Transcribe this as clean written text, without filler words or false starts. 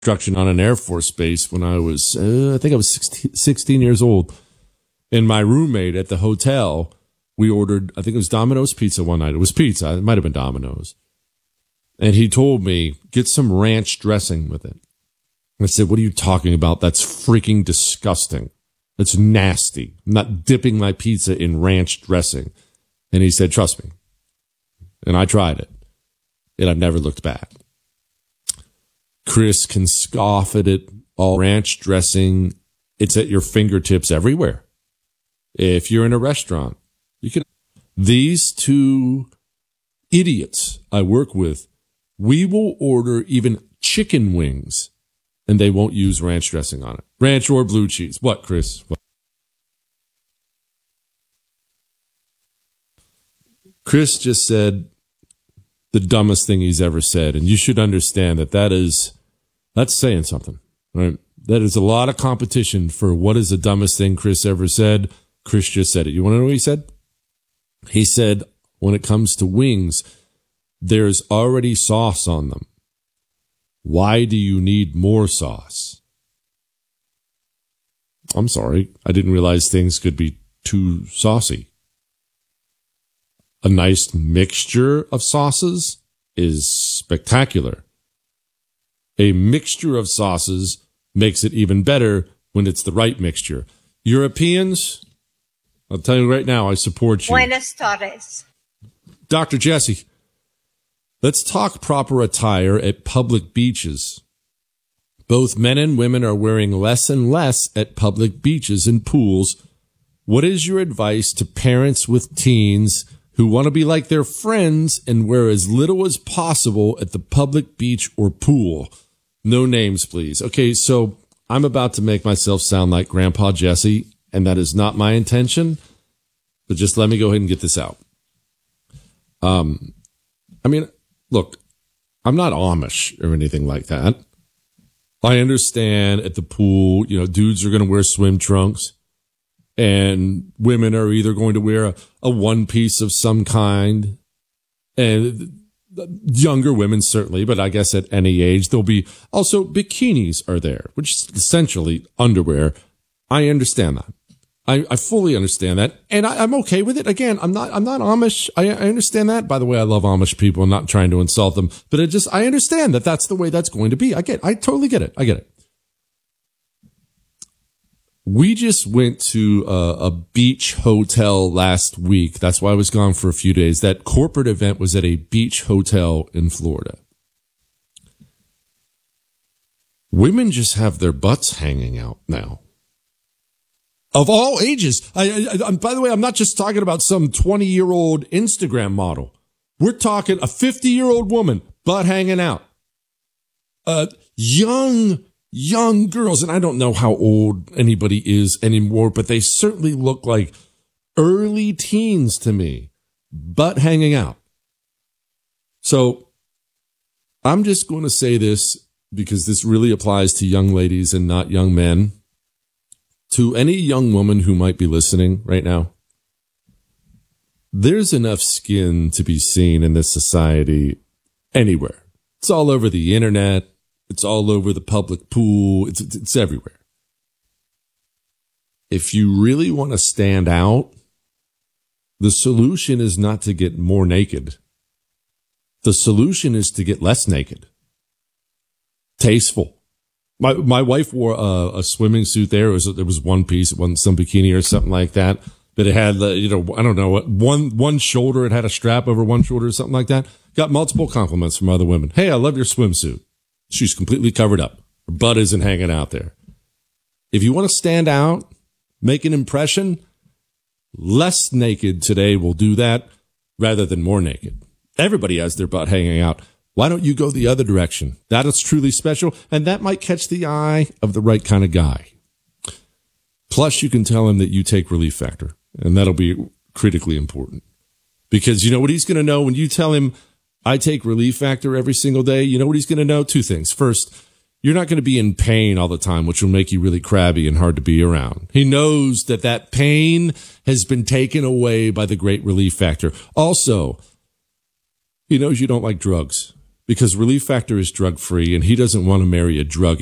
instruction on an Air Force base when I was, I think I was 16 years old. And my roommate at the hotel, we ordered, I think it was Domino's pizza one night. It was pizza. It might have been Domino's. And he told me, get some ranch dressing with it. I said, what are you talking about? That's freaking disgusting. That's nasty. I'm not dipping my pizza in ranch dressing. And he said, trust me. And I tried it. And I've never looked back. Chris can scoff at it. All ranch dressing, it's at your fingertips everywhere. If you're in a restaurant, you can. These two idiots I work with, we will order even chicken wings and they won't use ranch dressing on it. Ranch or blue cheese. What, Chris? What? Chris just said the dumbest thing he's ever said. And you should understand that's saying something, right? That is a lot of competition for what is the dumbest thing Chris ever said. Chris just said it. You want to know what he said? He said, when it comes to wings, there's already sauce on them. Why do you need more sauce? I'm sorry. I didn't realize things could be too saucy. A nice mixture of sauces is spectacular. A mixture of sauces makes it even better when it's the right mixture. Europeans, I'll tell you right now, I support you. Buenas tardes. Dr. Jesse, let's talk proper attire at public beaches. Both men and women are wearing less and less at public beaches and pools. What is your advice to parents with teens who want to be like their friends and wear as little as possible at the public beach or pool? No names, please. Okay, so I'm about to make myself sound like Grandpa Jesse, and that is not my intention, but just let me go ahead and get this out. I mean, look, I'm not Amish or anything like that. I understand at the pool, dudes are going to wear swim trunks and women are either going to wear a one piece of some kind, and younger women certainly, but I guess at any age, there'll be also bikinis are there, which is essentially underwear. I understand that. I fully understand that. And I'm okay with it. Again, I'm not Amish. I understand that. By the way, I love Amish people. I'm not trying to insult them, but I understand that that's the way that's going to be. I totally get it. I get it. We just went to a beach hotel last week. That's why I was gone for a few days. That corporate event was at a beach hotel in Florida. Women just have their butts hanging out now. Of all ages. By the way, I'm not just talking about some 20-year-old Instagram model. We're talking a 50-year-old woman, butt hanging out. Young girls, and I don't know how old anybody is anymore, but they certainly look like early teens to me, butt hanging out. So I'm just going to say this because this really applies to young ladies and not young men. To any young woman who might be listening right now, there's enough skin to be seen in this society anywhere. It's all over the internet. It's all over the public pool. It's everywhere. If you really want to stand out, the solution is not to get more naked. The solution is to get less naked. Tasteful. My wife wore a swimming suit there. It was one piece. It wasn't some bikini or something like that. But it had, I don't know, one shoulder. It had a strap over one shoulder or something like that. Got multiple compliments from other women. Hey, I love your swimsuit. She's completely covered up. Her butt isn't hanging out there. If you want to stand out, make an impression, less naked today will do that rather than more naked. Everybody has their butt hanging out. Why don't you go the other direction? That is truly special, and that might catch the eye of the right kind of guy. Plus, you can tell him that you take Relief Factor, and that'll be critically important. Because you know what he's going to know when you tell him, I take Relief Factor every single day? You know what he's going to know? Two things. First, you're not going to be in pain all the time, which will make you really crabby and hard to be around. He knows that pain has been taken away by the great Relief Factor. Also, he knows you don't like drugs, because Relief Factor is drug free and he doesn't want to marry a druggie.